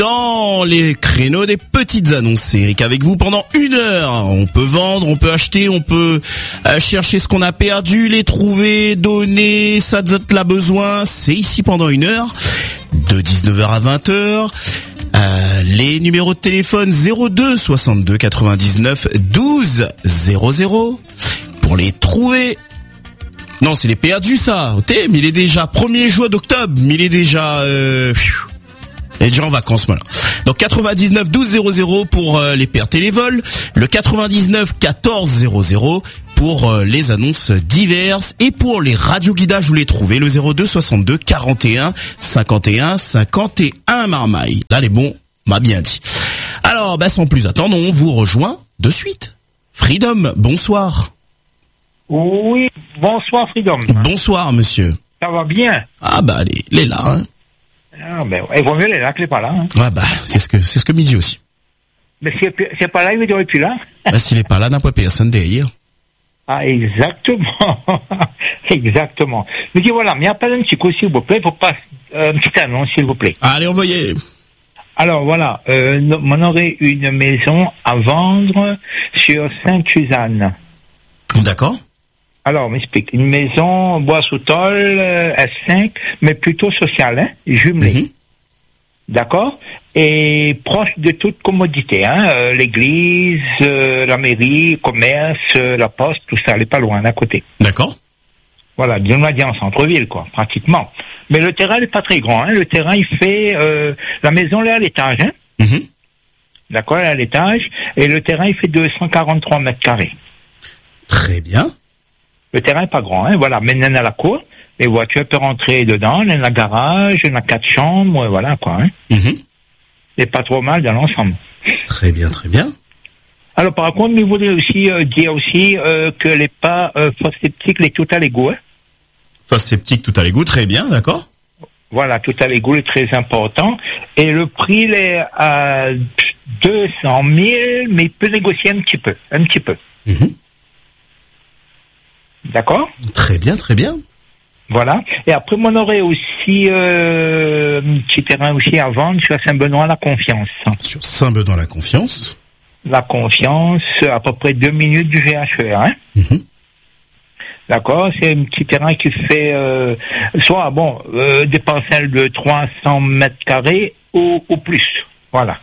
dans les créneaux des petites annonces. Eric avec vous pendant 1 heure. On peut vendre, on peut acheter, on peut chercher ce qu'on a perdu, les trouver, donner, ça te l'a besoin. C'est ici pendant 1 heure, de 19h à 20h. Les numéros de téléphone 02 62 99 12 00 pour les trouver. Non, c'est les perdus ça. Mais il est déjà 1er juin d'octobre, mais il est déjà il est déjà en vacances maintenant. Donc 99 12 00 pour les pertes et les vols, le 99 14 00 pour les annonces diverses et pour les radioguidages vous les trouvez le 02 62 41 51 51 Marmaille. Là les bons m'a bien dit. Alors sans plus attendre, on vous rejoint de suite. Freedom, bonsoir. Oui, bonsoir Freedom. Bonsoir monsieur. Ça va bien? Ah il est là hein. Ah il vaut mieux les là que les pas là. Hein. C'est ce que m'y dit aussi. Mais c'est pas là, il doit être là. S'il est pas là, n'a pas personne derrière. Ah, exactement. Exactement. Mais dis voilà, mais appelle un petit coup, s'il vous plaît, pour pas, une petite annonce, s'il vous plaît. Allez, envoyez. Alors, voilà, on aurait une maison à vendre sur Sainte-Suzanne. D'accord. Alors, on m'explique. Une maison bois sous tôle, S5, mais plutôt sociale, hein, jumelée. Mm-hmm. D'accord? Et proche de toute commodité, hein, l'église, la mairie, le commerce, la poste, tout ça, elle est pas loin, à côté. D'accord. Voilà, bien loin en centre-ville, quoi, pratiquement. Mais le terrain n'est pas très grand, hein. Le terrain, il fait, la maison, elle est à l'étage, hein. Mm-hmm. D'accord, elle est à l'étage. Et le terrain, il fait 243 mètres carrés. Très bien. Le terrain n'est pas grand, hein. Voilà, maintenant, à la cour. Les voitures peuvent rentrer dedans, il y a un garage, il y a 4 chambres, voilà quoi. Hein. Mm-hmm. C'est pas trop mal dans l'ensemble. Très bien, très bien. Alors par contre, il voudrait aussi dire aussi que les pas fosse septique, les tout à l'égout. Hein. Fosse septique, tout à l'égout, très bien, d'accord. Voilà, tout à l'égout est très important. Et le prix il est à 200 000, mais il peut négocier un petit peu. Mm-hmm. D'accord. Très bien, très bien. Voilà. Et après, on aurait aussi un petit terrain aussi à vendre sur Saint-Benoît-la-Confiance. Sur Saint-Benoît-la-Confiance. La Confiance, à peu près 2 minutes du GHE. Hein. Mm-hmm. D'accord. C'est un petit terrain qui fait soit des parcelles de 300 mètres carrés ou plus. Voilà.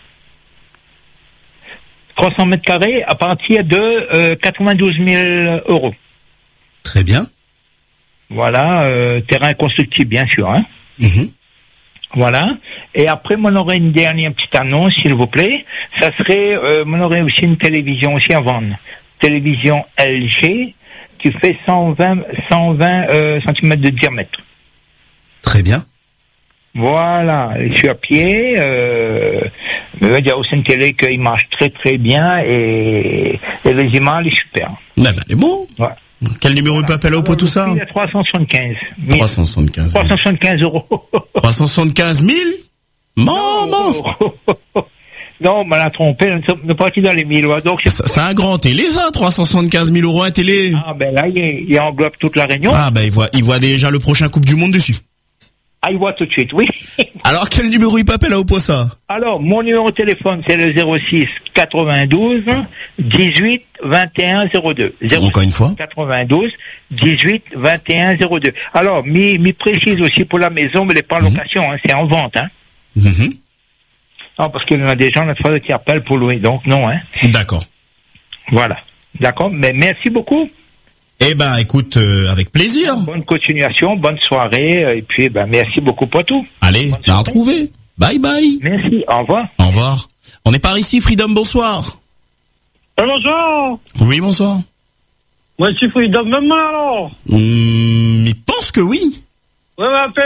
300 mètres carrés à partir de 92 000 euros. Très bien. Voilà, terrain constructible, bien sûr. Hein. Mm-hmm. Voilà. Et après, on aurait une dernière petite annonce, s'il vous plaît. Ça serait, on aurait aussi une télévision aussi à vendre. Télévision LG qui fait 120 cm de diamètre. Très bien. Voilà. Je suis à pied. Il y a aussi une télé qui marche très très bien et les images, elle est super. Elle est bon. Ouais. Quel numéro il peut appeler au pot tout ça? 375. 375 euros. 375 000? Maman! Non, on m'a trompé, on est parti dans les 1000. Donc c'est un grand télé, ça, 375 000 euros un télé. Ah, là, il englobe toute la Réunion. Ah, il voit déjà le prochain Coupe du Monde dessus. Ah, il voit tout de suite, oui. Alors, quel numéro il peut appeler au pot ça? Alors, mon numéro de téléphone, c'est le 06 92 18 21 02. Encore une fois? 92 18 21 02. Alors, m'y précise aussi pour la maison, mais elle n'est pas en location, hein, c'est en vente, hein. Mm-hmm. Non, parce qu'il y en a des gens, notre fois, qui appellent pour louer, donc non, hein. D'accord. Voilà. D'accord, mais merci beaucoup. Eh écoute, avec plaisir. Bonne continuation, bonne soirée, et puis, merci beaucoup pour tout. Allez, à retrouver. Bye bye. Merci, au revoir. Au revoir. On est par ici, Freedom, bonsoir. Bonsoir. Oui, bonsoir. Moi, je suis Freedom, même alors. Il pense que oui. Ouais,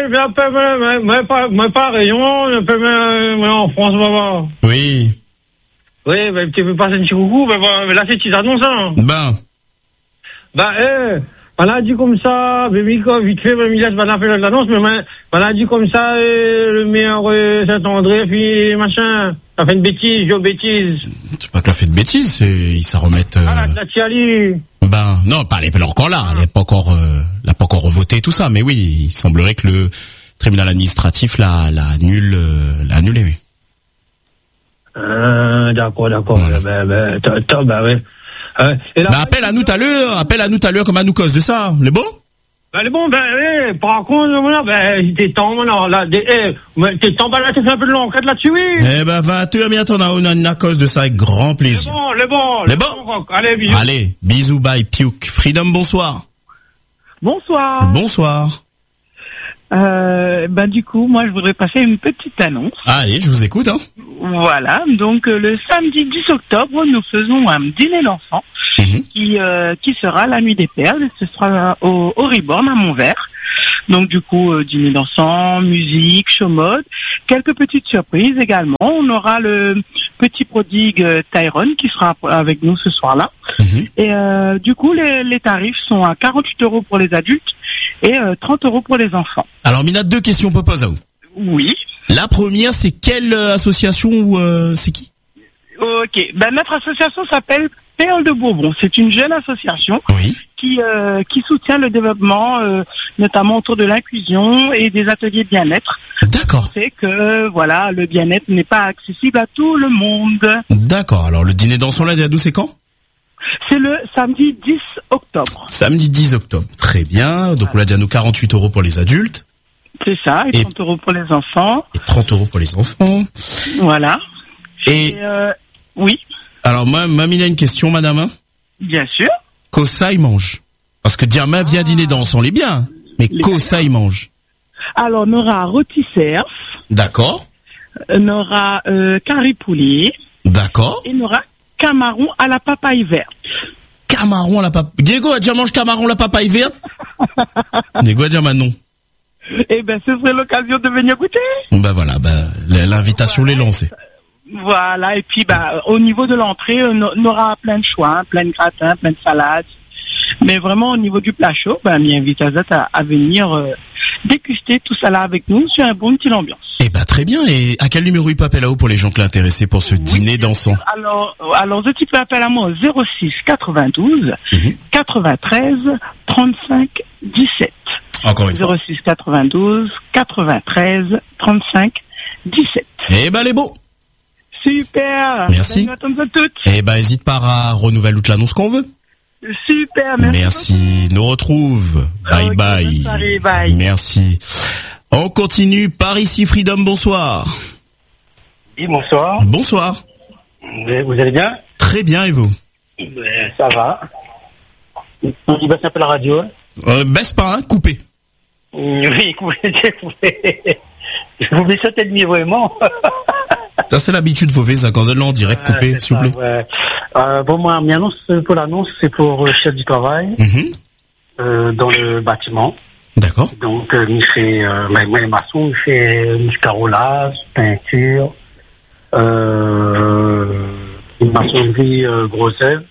mais pas région, mais en France, maman. Oui. Oui, tu peux passer un petit coucou, mais là, c'est une annonce, hein. On a dit comme ça, vite fait, il a fait l'annonce, mais on a dit comme ça, le maire Saint-André, puis machin, ça fait une bêtise, C'est pas qu'elle a fait de bêtises, ils s'en remettent. La Tiali. Non, elle est encore là, elle n'a pas encore voté tout ça, mais oui, il semblerait que le tribunal administratif l'a annulé, oui. D'accord. Top, bah ouais. Et là, appelle à nous tout à l'heure comme à nous cause de ça. Les beaux? Ben bon, par contre, voilà, t'es temps, maintenant, là, t'es temps, là, t'as fait un peu de l'enquête là-dessus, oui. Eh ben, 20h, bientôt, on a une cause de ça avec grand plaisir. Les bons. Allez, bisous. Allez, bisous, bye, piouk. Freedom, bonsoir. Bonsoir. Du coup, moi, je voudrais passer une petite annonce. Allez, je vous écoute, hein. Voilà. Donc, le samedi 10 octobre, nous faisons un dîner d'enfants qui sera la nuit des perles. Ce sera au Reborn à Montvert. Donc, du coup, dîner d'enfants, musique, show mode, quelques petites surprises également. On aura le petit prodigue Tyrone qui sera avec nous ce soir-là. Et du coup, les tarifs sont à 48 € pour les adultes et 30 € pour les enfants. Alors, Mina, 2 questions pour poser à vous. Oui. La première, c'est quelle association ou c'est qui? Ok. Notre association s'appelle Perles de Bourbon. C'est une jeune association qui soutient le développement, notamment autour de l'inclusion et des ateliers bien-être. D'accord. C'est que voilà, le bien-être n'est pas accessible à tout le monde. D'accord. Alors, le dîner d'enfants là, c'est quand? C'est le samedi 10 octobre. Samedi 10 octobre. Très bien. Donc, on l'a dit à nous 48 € pour les adultes. C'est ça, et 30 € pour les enfants. Et 30 € pour les enfants. Voilà. Et oui. Alors, Mina, une question, madame. Bien sûr. Kosa, il mange. Parce que Diama vient dîner d'enfants, on est bien. Mais Kosa, il mange. Alors, on aura rôti cerf. D'accord. On aura curry poulet. D'accord. Et on aura camaron à la papaye verte. Camaron à la papaye. Diego a déjà mangé camaron à la papaye verte? Diego a déjà non. Eh ben, ce serait l'occasion de venir goûter. Voilà, l'invitation l'est lancée. Voilà, et puis au niveau de l'entrée, on aura plein de choix, hein, plein de gratins, plein de salades. Mais vraiment, au niveau du plat chaud, m'y invite à venir déguster tout ça là avec nous sur un bon petit ambiance. Eh ben, très bien. Et à quel numéro il peut appeler là-haut pour les gens qui sont intéressés pour ce dîner dansant? Alors, tu peux appeler à moi au 06 92 93 35 17. Encore une fois. 06 92 93 35 17. Eh ben, les beaux. Super. Merci. Eh ben, hésite pas à renouveler toute l'annonce qu'on veut. Super, merci. Nous retrouve. Bye bye. Soirée, bye. Merci. On continue par ici, Freedom, bonsoir. Oui, bonsoir. Bonsoir. Vous allez bien? Très bien, et vous? Ça va. On dit baisse un peu la radio. Baisse pas, hein, coupé. Oui, coupé. Vous me sautez le niveau vraiment. Ça, c'est l'habitude, faut faire ça, quand vous êtes là en direct, coupé, s'il vous plaît. Ouais. Moi, mon annonce, pour l'annonce, c'est pour chef du travail, dans le bâtiment. D'accord. Donc, il fait, moi, les maçons, il fait du carrelage, peinture, une maçonnerie, grosse œuvre.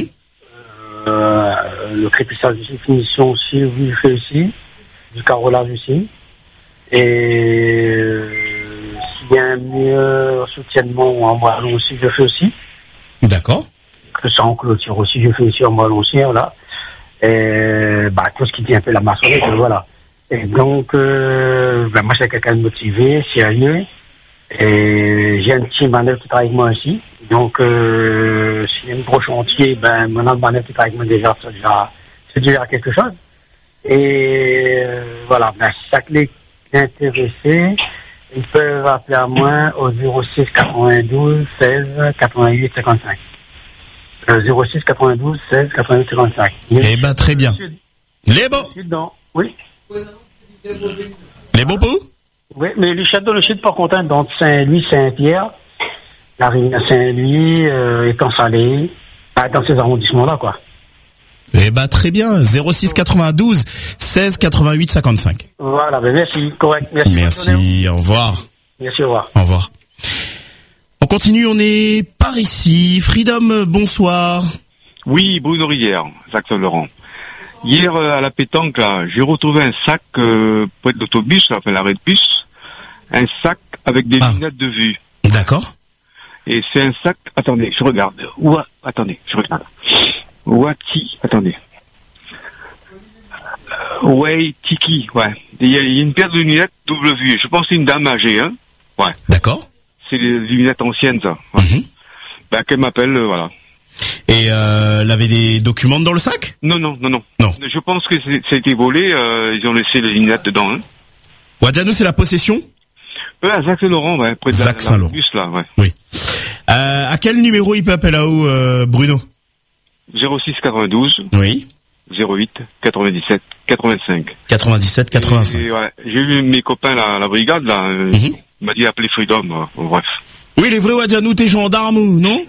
Le crépissage de finition aussi, oui, il fait aussi. Du carrelage aussi. Et s'il y a un meilleur soutènement en moellon aussi, je fais aussi. D'accord. Que ça en clôture aussi, je fais aussi en moellon aussi, voilà. Et tout ce qui dit un peu la maçonnerie, voilà. Et donc, moi, je suis quelqu'un de motivé, sérieux. Et j'ai un petit manœuvre qui travaille avec moi aussi. Donc, s'il y a un gros chantier, maintenant, le manœuvre qui travaille avec moi déjà, c'est déjà quelque chose. Et voilà, si ça les intéressés, ils peuvent appeler à moi au 06 92 16 88 55. 06 92 16 88 55. Eh ben, très bien. Les beaux. Oui. Les beaux poux? Oui, mais les châteaux de Chute, par contre, dans Saint-Louis, Saint-Pierre, la rivière Saint-Louis, étant salé, dans ces arrondissements-là, quoi. Eh ben, très bien. 06 92 16 88 55. Voilà, merci, correct. Merci, au revoir. Merci, au revoir. Au revoir. On continue, on est par ici. Freedom, bonsoir. Oui, Bruno Rivière, Jacques Laurent. Hier, à la pétanque, là, j'ai retrouvé un sac près de l'autobus, enfin l'arrêt de bus. Un sac avec des lunettes de vue. D'accord. Et c'est un sac... Attendez, je regarde. Attendez. Ouais, Tiki, ouais. Il y a une paire de lunettes double vue. Je pense que c'est une dame âgée, hein. Ouais. D'accord. c'est les lunettes anciennes, ça. Ouais. Ben, qu'elle m'appelle, voilà. Et elle avait des documents dans le sac? Non. Non. Je pense que ça a été volé, ils ont laissé les lunettes dedans. Hein. Ouadianou, c'est la possession? À Sac-Saint-Laurent, ouais, près de la bus, là, ouais. Oui. À quel numéro il peut appeler là-haut, Bruno? 06 92. Oui. 08 97 85. 97 85. Et, ouais, j'ai eu mes copains là, la brigade là, il m'a dit appeler Freedom, bref. Oui, les vrais Ouadianou, t'es gendarme ou non?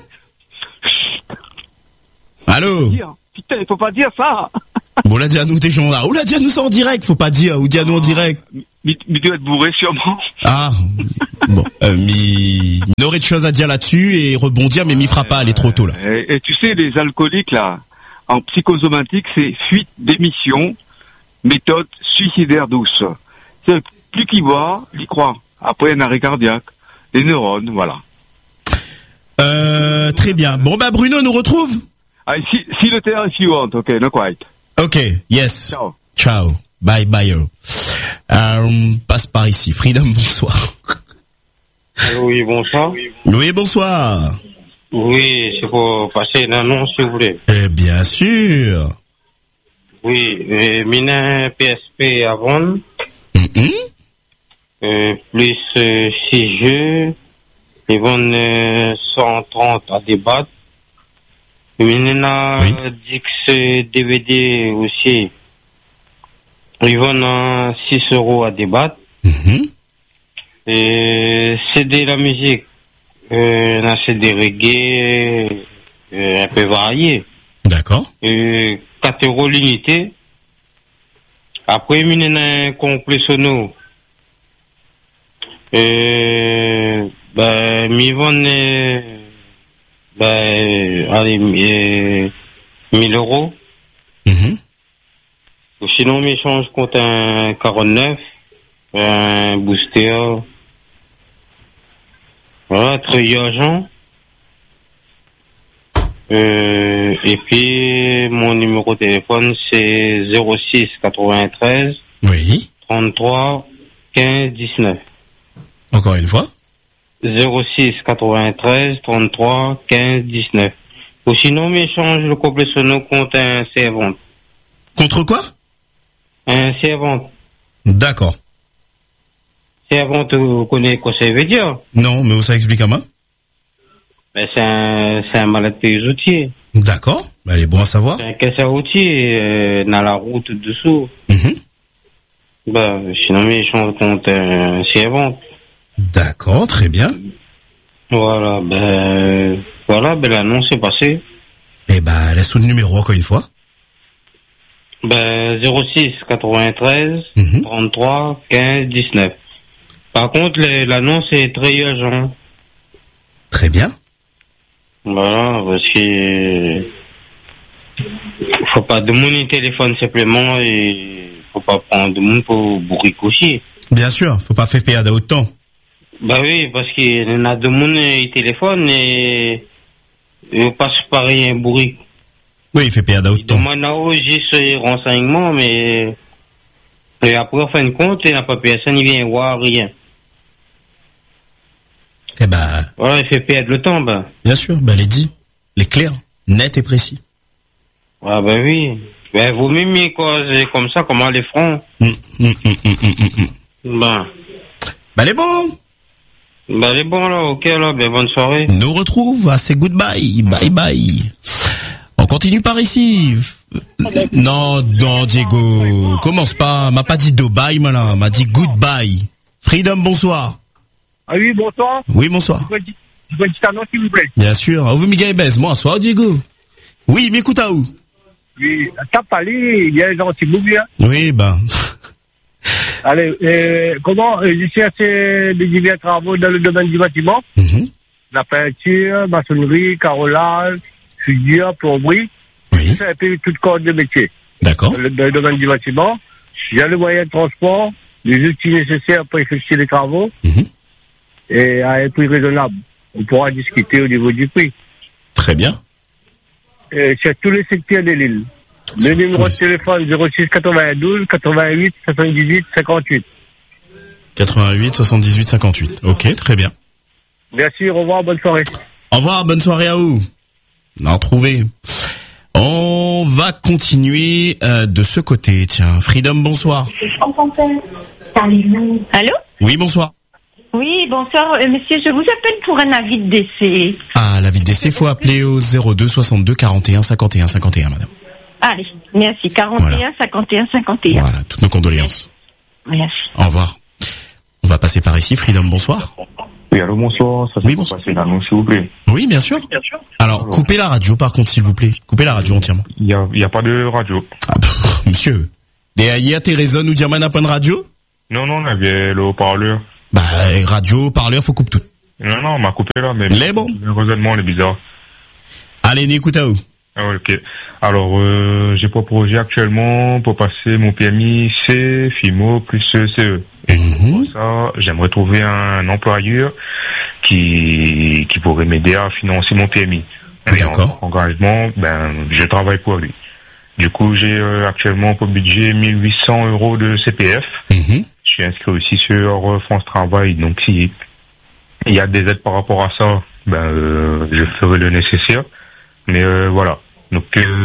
Allô? Putain, il faut pas dire ça. Bon, là, Dianou, t'es gendarme. Ou là, Dianou, c'est en direct, faut pas dire. Ou Dianou en direct. Mais tu dois être bourré sûrement. Ah. Bon, il aurait de choses à dire là-dessus et rebondir, mais m'y fera pas, elle est trop tôt là. Et tu sais, les alcooliques là, en psychosomatique, c'est fuite d'émission, méthode suicidaire douce. C'est plus qu'il boit, il croit. Après, un arrêt cardiaque, des neurones, voilà. Très bien. Bon, bah, Bruno nous retrouve? Ah, si le terrain, if you want, ok, no quite. Ok, yes. Ciao. Ciao. Bye bye. Passe par ici. Freedom, bonsoir. Oui, bonsoir. Oui, bonsoir. Oui, c'est pour passer une annonce, si vous voulez. Bien sûr. Oui, Mina PSP à vendre. Plus 6 jeux. Ils vendent 130 à débattre. Mina Dix DVD aussi. Ils vendent 6 € à débattre. Et CD la musique. Un CD reggae un peu varié. D'accord. 4 € l'unité. Après, il y a un complet sono. Ils vendent allez, 1000 €. Ou sinon, ils changent contre un 49, un booster. Voilà, très urgent. Et puis, mon numéro de téléphone, c'est 06 93 oui. 33 15 19. Encore une fois. 06 93 33 15 19. Ou sinon, mais change le complet sono contre un servant. Contre quoi? Un servant. D'accord. Servant, vous connaissez quoi ça veut dire? Non, mais ça explique à moi. Ben, c'est un malade pays routier. D'accord. Ben, elle est bon à savoir. C'est un caisse à routier, dans la route dessous. Ben, sinon, mais change contre un servant. D'accord, très bien. Voilà, l'annonce est passée. Eh ben, laisse le numéro encore une fois. 06 93 33 15 19. Par contre, l'annonce est très urgente. Très bien. Voilà, parce que faut pas de monde téléphone simplement et faut pas prendre de monde pour bourricocher. Bien sûr, faut pas faire perdre autant. Oui, parce qu'il y en a de monde qui téléphone et passe par un bourrique. Oui, il fait perdre autant. Il demande juste les renseignements, mais et après, en fin de compte, il n'a pas personne, il vient voir rien. Eh ben. Voilà, il fait perdre le temps, Bien sûr, elle est dit. Elle est claire, net et précis. Ah, oui. Vous m'aimez quoi, c'est comme ça, comment les feront? Elle est bon. Elle est bon, là, ok, là, bonne soirée. Nous retrouve, c'est goodbye, bye bye. On continue par ici. Non, Diego, commence pas. M'a pas dit bye, malin. M'a dit goodbye. Freedom, bonsoir. Ah oui, bonsoir. Oui, bonsoir. Je veux une petite annonce, s'il vous plaît. Bien sûr. Vous Miguel Bez, bonsoir, Diego. Oui, m'écoute à où? Oui, t'as parlé, il y a un gentil bouillon. Oui, Allez, comment, je cherche des divers travaux dans le domaine du bâtiment. La peinture, maçonnerie, carrelage, figure, plomberie. Oui. C'est un peu tout corps de métier. D'accord. Dans le domaine du bâtiment. Il y a le moyen de transport, les outils nécessaires pour effectuer les travaux. Et à un prix raisonnable. On pourra discuter au niveau du prix. Très bien. C'est tous les secteurs de l'île. Le numéro de téléphone 06 92 88 78 58. 88 78 58. Ok, très bien. Merci, au revoir, bonne soirée. Au revoir, bonne soirée à vous. On a retrouvé. On va continuer de ce côté. Tiens, Freedom, bonsoir. Allô? Oui, bonsoir. Oui, bonsoir, monsieur, je vous appelle pour un avis de décès. Ah, l'avis de décès, faut appeler au 02 62 41 51 51, madame. Allez, merci, 41 voilà. 51 51. Voilà, toutes nos condoléances. Merci. Au revoir. On va passer par ici, Freedom, bonsoir. Oui, allô, bonsoir. Ça oui, bonsoir. Passer une annonce, s'il vous plaît. Oui, bien sûr. Alors, coupez la radio, par contre, s'il vous plaît. Coupez la radio entièrement. Il y a pas de radio. Ah, monsieur. Hier, t'es raison nous dire, man, n'a pas de radio? Non, on avait le haut-parleur. Bah, radio, parleur, faut couper tout. Non, on m'a coupé là, mais. Les bon. Le raisonnement, il est bizarre. Allez, n'écoute à où? Ah, ok. Alors, j'ai pour projet actuellement pour passer mon PMI C, FIMO plus CE. Et pour ça, j'aimerais trouver un employeur qui pourrait m'aider à financer mon PMI. D'accord. En engagement, je travaille pour lui. Du coup, j'ai actuellement pour budget 1800 € de CPF. Je suis inscrit aussi sur France Travail, donc si il y a des aides par rapport à ça, je ferai le nécessaire. Mais voilà. Donc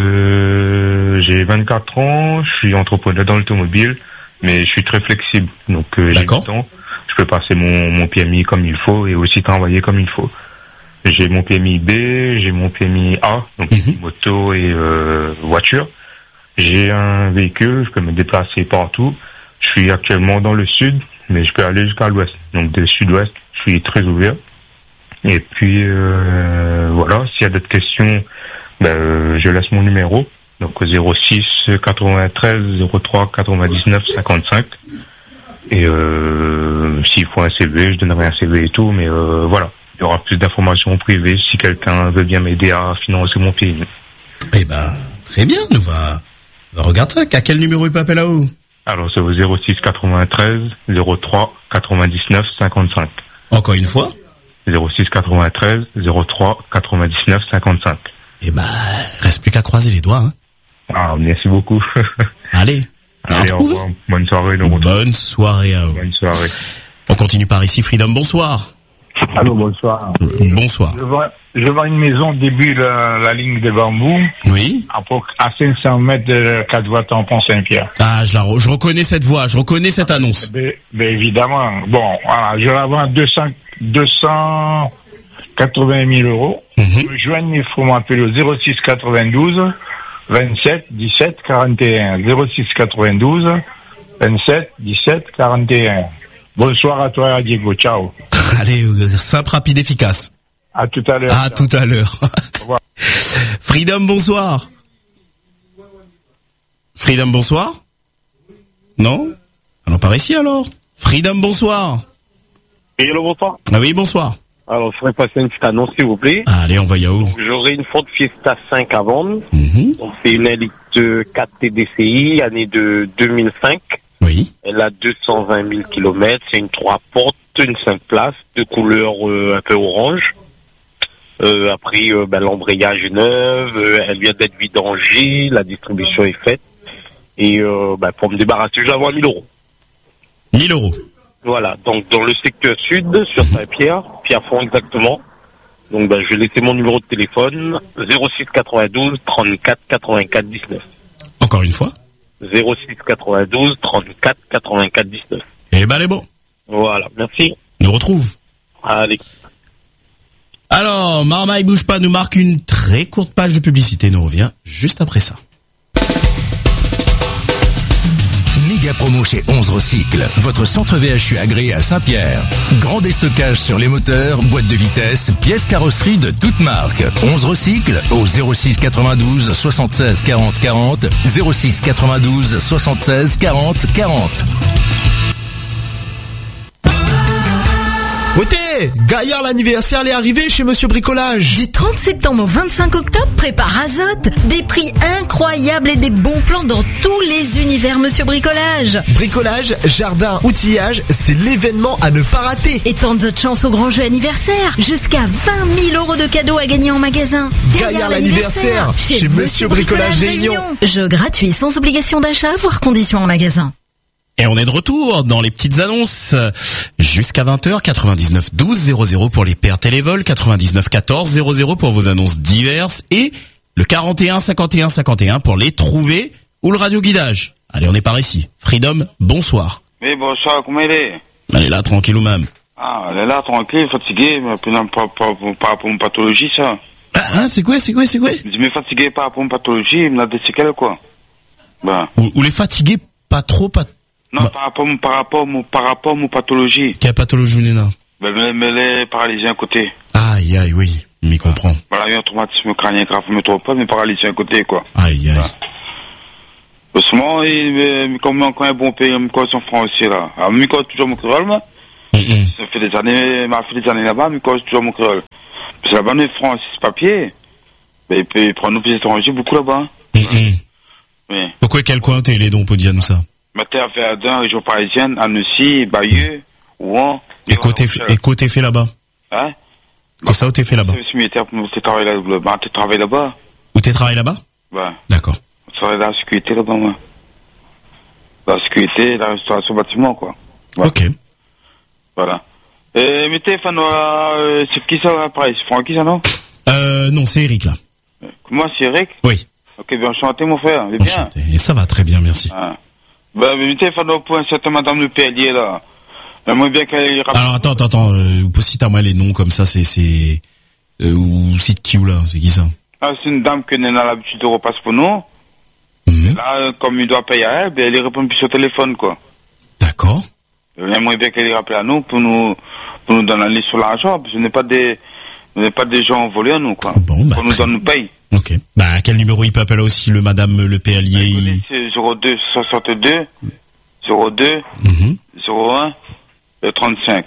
j'ai 24 ans, je suis entrepreneur dans l'automobile, mais je suis très flexible. Donc j'ai du temps, je peux passer mon PMI comme il faut et aussi travailler comme il faut. J'ai mon PMI B, j'ai mon PMI A, donc moto et voiture. J'ai un véhicule, je peux me déplacer partout. Je suis actuellement dans le sud, mais je peux aller jusqu'à l'ouest. Donc de sud-ouest, je suis très ouvert. Et puis voilà, s'il y a d'autres questions, je laisse mon numéro, donc 06 93 03 99 55. Et s'il faut un CV, je donnerai un CV et tout, mais voilà. Il y aura plus d'informations privées si quelqu'un veut bien m'aider à financer mon PMI. Eh très bien, on va regarder ça. À quel numéro il peut appeler là-haut? Alors c'est au 06 93 03 99 55. Encore une fois? 06 93 03 99 55. Reste plus qu'à croiser les doigts, hein. Ah, merci beaucoup. Allez, au revoir. Bonne soirée, bonne soirée à vous. Bonne soirée. On continue par ici, Freedom, bonsoir. Allô, bonsoir. Bonsoir. Je vends une maison début la ligne de bambou. Oui. À 500 mètres de 4 voies tampon Saint-Pierre. Ah, je reconnais cette voix, je reconnais cette annonce. Évidemment. Bon, voilà, je la vends à 280 000 €. Me joignez, il faut m'appeler au 06 92 27 17 41. 06 92 27 17 41. Bonsoir à toi, Diego. Ciao. Allez, simple, rapide, efficace. À tout à l'heure. À tout à l'heure. Au revoir. Freedom, bonsoir. Freedom, bonsoir. Non? Alors par ici alors. Freedom, bonsoir. Oui, allô, bonsoir. Ah oui, bonsoir. Alors, je ferais passer une petite annonce, s'il vous plaît. Allez, on va y où? J'aurai une Ford Fiesta 5 à vendre. Donc, c'est une Elite 4 TDCi, année de 2005. Oui. Elle a 220 000 km. C'est une 3 portes, une 5 places, de couleur un peu orange. Après, l'embrayage est neuf. Elle vient d'être vidangée. La distribution est faite. Et pour me débarrasser, je la vends à 1 000 €. 1 000 €. Voilà, donc dans le secteur sud, sur Saint-Pierre, Pierrefonds exactement. Donc je vais laisser mon numéro de téléphone, 06 92 34 84 19. Encore une fois 06 92 34 84 19. Eh ben, elle est bon. Voilà, merci. On nous retrouve. Allez. Alors, Marmaille bouge pas nous marque une très courte page de publicité. Nous revient juste après ça. Méga promo chez 11 Recycle, votre centre VHU agréé à Saint-Pierre. Grand déstockage sur les moteurs, boîtes de vitesse, pièces carrosserie de toutes marques. 11 Recycle au 06 92 76 40 40, 06 92 76 40 40. Oté, Gaillard l'anniversaire est arrivé chez Monsieur Bricolage. Du 30 septembre au 25 octobre, prépare Azote. Des prix incroyables et des bons plans dans tous les univers Monsieur Bricolage. Bricolage, jardin, outillage, c'est l'événement à ne pas rater. Et tant d'autres chances au grand jeu anniversaire. Jusqu'à 20 000 € de cadeaux à gagner en magasin. Gaillard l'anniversaire chez Monsieur Bricolage Réunion. Jeu gratuit sans obligation d'achat, voire conditions en magasin. Et on est de retour dans les petites annonces. jusqu'à 20h, 99 12 00 pour les pertes et les vols, 99 14 00 pour vos annonces diverses et le 41 51 51 pour les trouver ou le radioguidage. Allez, on est par ici. Freedom, bonsoir. Oui, bonsoir, comment il est? Elle est là, tranquille ou même. Ah, elle est là, tranquille, fatiguée, mais par rapport à une pathologie, ça. Ah, c'est quoi? Je me fatigué par rapport à une pathologie, il me l'a des séquelles, quoi. Ben. Ou les fatigués, pas trop, pas... Non, bah. par rapport à une pathologie. Quelle pathologie, Néna? Mais les paralysés à côté. Aïe, oui, il m'y comprend. Voilà, il y a un traumatisme crânien grave, mais trop pas, mais paralysé à côté, quoi. Aïe. Doucement, comme encore un bon pays, me cause en France aussi, là. Alors, me cause toujours mon créole, moi. Ça fait des années là-bas, me cause toujours mon créole. Parce que là-bas, on est France, c'est papier. Mais il peut prendre nos petits étrangers beaucoup là-bas. Oui. Pourquoi quel coin t'es les dons, peut dire nous ça? Ma terre à Verdun, région parisienne, Annecy, Bayeux, Rouen. Et côté fait là-bas? Hein? Qu'est-ce que ça, où t'es fait là-bas? Tu travailles là-bas? Où t'es travaillé là-bas? Ouais. D'accord. Je travaille dans la sécurité là-bas, moi. La sécurité, la restauration bâtiment, quoi. Ouais. Ok. Voilà. Mais téléphone, c'est qui ça, pareil? C'est Francky, ça, non? Non, c'est Eric, là. Moi, c'est Eric? Oui. Ok, bien enchanté, mon frère. Enchanté. Et ça va très bien, merci. Ah. Mais téléphone, pour un certain madame le Pellier, là. J'aimerais bien qu'elle... Alors, attends, cite-moi les noms comme ça, c'est... ou cite qui ou là, c'est qui ça? Ah, c'est une dame que n'a l'habitude de repasser pour nous. Là, comme il doit payer à elle, elle répond plus au téléphone, quoi. D'accord. J'aimerais bien qu'elle rappelle à nous pour nous donner la liste sur l'argent, parce que ce n'est pas des gens volés à nous, quoi. Bon, pour nous donner nous paye. Ok. À quel numéro il peut appeler aussi le madame le PLier? C'est 02 62 02 01 35.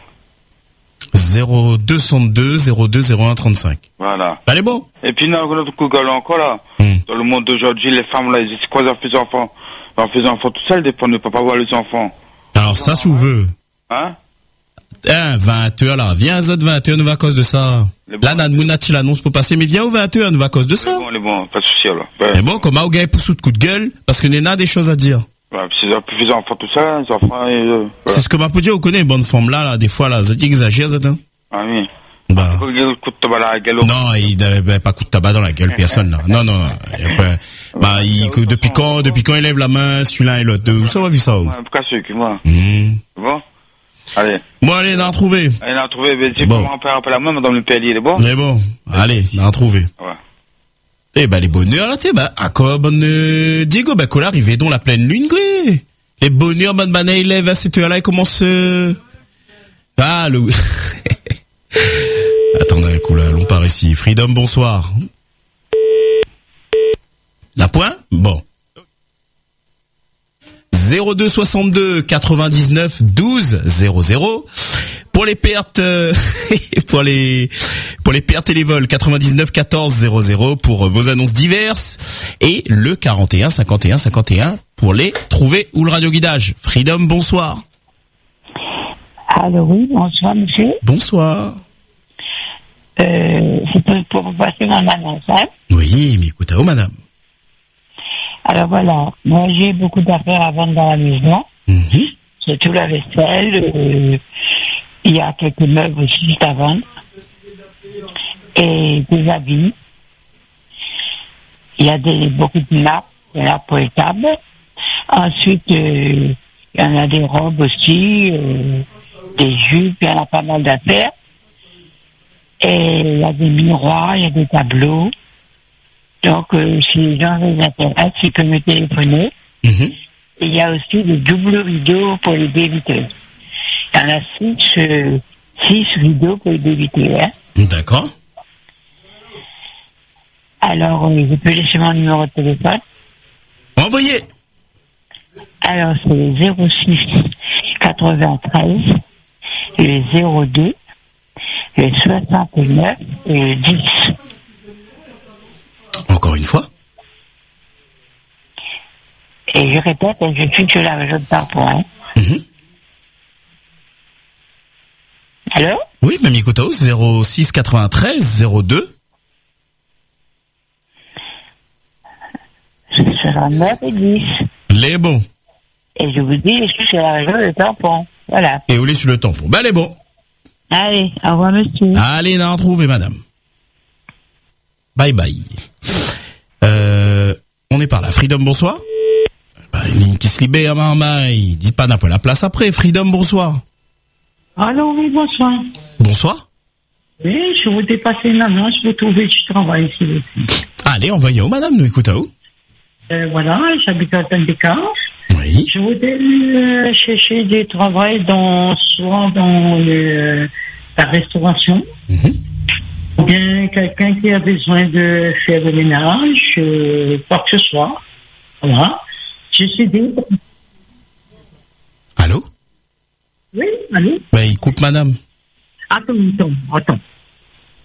0262 02 01 35. Voilà. Elle est bon. Et puis, notre Google encore, là. Dans le monde d'aujourd'hui, les femmes, là, ils quoi, elles font enfants? Elles font enfants tout seules, des fois, ne peuvent pas voir les enfants. Alors, ça, si vous veut. Hein? 20h, là. Viens, Zod, 20h, nous va à cause de ça. Là, Nadmounati l'annonce pour passer, mais viens au 20h, nous va à cause de ça. Les bon, pas de souci, là. Mais bon, comme Aouga est pour sous de coup de gueule, parce que Néna a des choses à dire. Ouais, puis ils ont enfants tout ça, les enfants, voilà. C'est ce que m'a dit, on connaît une bonne forme là, des fois, là, Zod exagère, Zod, hein. Ah oui. Non, il n'avait pas coup de tabac dans la gueule, personne, là. Non. Depuis quand il lève la main, celui-là et l'autre, où ça va vu ça, où? Ouais, pourquoi ceux qui, moi? Bon? Allez. Bon, allez, on a retrouvé. Allez, on a retrouvé, mais si comment on peut rappeler la main, madame le PLier, il est bon? Il est bon. Allez, on a retrouvé. Ouais. Les bonheurs, là, à quoi, Diego, qu'on arrive dans la pleine lune, quoi. Les bonheurs, il lève à cette heure-là, il commence, ah, le, attendez un coup, là, allons par ici. Freedom, bonsoir. La point? Bon. 02 62 99 12 00 pour les pertes pour les pertes et les vols 99 14 00 pour vos annonces diverses et le 41 51 51 pour les trouver ou le radioguidage. Freedom, bonsoir. Allô, oui, bonsoir monsieur. Bonsoir. C'est pour vous passer mon annonce, hein? Oui, mais écoutez, madame. Alors voilà, moi j'ai beaucoup d'affaires à vendre dans la maison. C'est tout la vaisselle, il y a quelques meubles aussi à vendre. Et des habits. Il y a beaucoup de nappes, des nappes pour les tables. Ensuite, il y en a des robes aussi, des jupes, il y en a pas mal d'affaires. Et il y a des miroirs, il y a des tableaux. Donc, si les gens les intéressent, ils peuvent me téléphoner. Et il y a aussi des doubles rideaux pour les débiteurs. Il y en a 6 rideaux pour les débiteurs. Hein. D'accord. Alors, je peux laisser mon numéro de téléphone. Envoyez. Alors, c'est le 06 93, le 02, le 69 et le 10. Encore une fois. Et je répète, je suis sur la région de Parpon. Hein. Allô? Oui, Mamie Koto, 06 93 02. 69 et 10. Les bons. Et je vous dis, je suis sur la région de Tampon. Voilà. Et rouler sur le tampon. Ben, elle est bon. Allez, au revoir, monsieur. Allez, n'a retrouvé, madame. Bye bye. On est par là. Freedom, bonsoir. Une ligne qui se libère, maman. Il dit pas n'importe la place après. Freedom, bonsoir. Allô, oui, bonsoir. Bonsoir. Oui, je voudrais passer une annonce, je veux trouver du travail ici aussi. Allez, on va y aller, madame, nous écoutons où? Voilà, j'habite à Tendécas. Oui. Je voudrais chercher du travail soit dans la restauration, ou bien quelqu'un qui a besoin de faire le ménage, quoi que ce soit. Voilà. Je suis dit. Allô? Oui, allô? Ben, il coupe, madame. Attends.